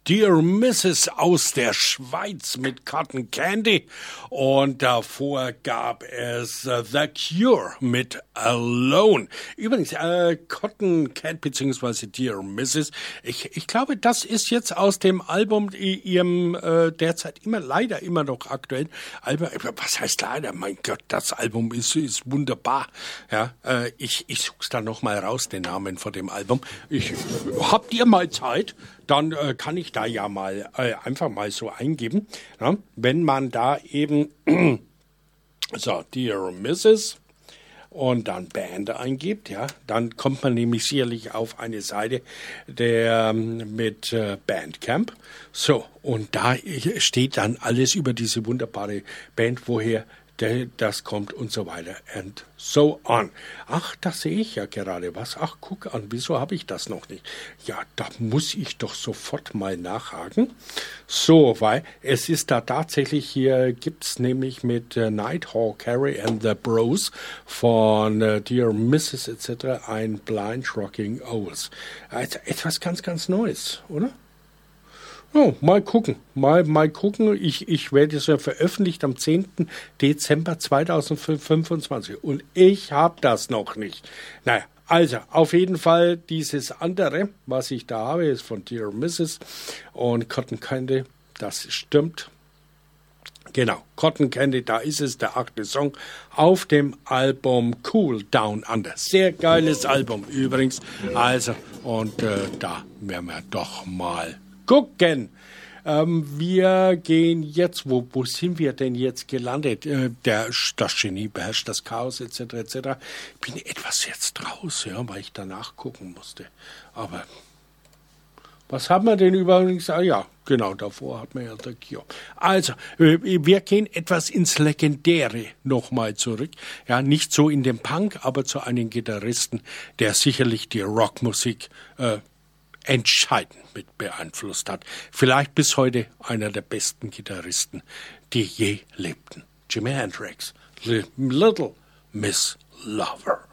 Dear Mrs. aus der Schweiz mit Cotton Candy und davor gab es The Cure mit Alone. Übrigens, Cotton Candy bzw. Dear Mrs. Ich glaube, das ist jetzt aus dem Album, ihrem derzeit leider immer noch aktuellen Album. Was heißt leider? Mein Gott, das Album ist wunderbar. Ja, ich such's dann noch mal raus, den Namen von dem Album. Habt ihr mal Zeit? Dann kann ich da ja mal einfach mal so eingeben, ja, wenn man da eben so Dear Mrs. und dann Band eingibt, ja, dann kommt man nämlich sicherlich auf eine Seite mit Bandcamp. So, und da steht dann alles über diese wunderbare Band, woher das kommt und so weiter and so on. Ach, das sehe ich ja gerade was. Ach, guck an, wieso habe ich das noch nicht? Ja, da muss ich doch sofort mal nachhaken. So, weil es ist da tatsächlich, hier gibt's nämlich mit Nighthawk, Harry and the Bros von Dear Mrs. etc. ein Blind Rocking Owls. Also etwas ganz, ganz Neues, oder? Oh, mal gucken. Mal gucken. Ich werde es ja veröffentlicht am 10. Dezember 2025. Und ich habe das noch nicht. Naja, also auf jeden Fall dieses andere, was ich da habe, ist von Dear Mrs. und Cotton Candy. Das stimmt. Genau, Cotton Candy, da ist es, der 8. Song auf dem Album Cool Down Under. Sehr geiles Album übrigens. Also, und da werden wir doch mal gucken. Wir gehen jetzt, wo sind wir denn jetzt gelandet? Das Genie beherrscht das Chaos etc. etc. Ich bin etwas jetzt raus, ja, weil ich danach gucken musste. Aber was haben wir denn übrigens? Ah ja, genau, davor hat man ja The Cure. Also, wir gehen etwas ins Legendäre nochmal zurück. Ja, nicht so in den Punk, aber zu einem Gitarristen, der sicherlich die Rockmusik entscheidend mit beeinflusst hat. Vielleicht bis heute einer der besten Gitarristen, die je lebten. Jimi Hendrix, Little Miss Lover.